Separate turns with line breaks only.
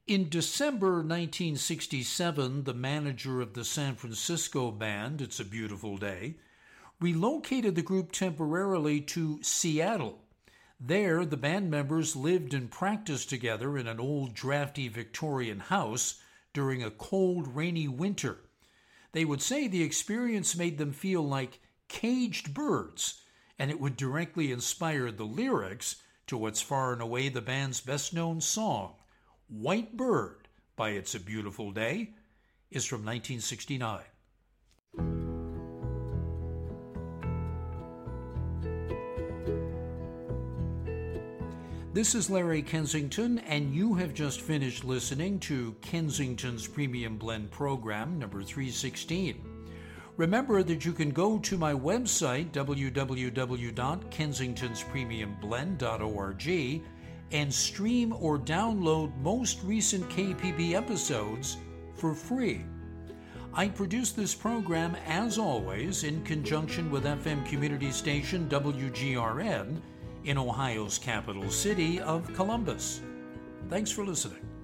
In December 1967, the manager of the San Francisco band, It's a Beautiful Day, relocated the group temporarily to Seattle. There, the band members lived and practiced together in an old, drafty Victorian house during a cold, rainy winter. They would say the experience made them feel like caged birds, and it would directly inspire the lyrics to what's far and away the band's best-known song. White Bird by It's a Beautiful Day is from 1969. This is Larry Kensington, and you have just finished listening to Kensington's Premium Blend program, number 316. Remember that you can go to my website, www.kensingtonspremiumblend.org, and stream or download most recent KPB episodes for free. I produce this program, as always, in conjunction with FM community station WGRN in Ohio's capital city of Columbus. Thanks for listening.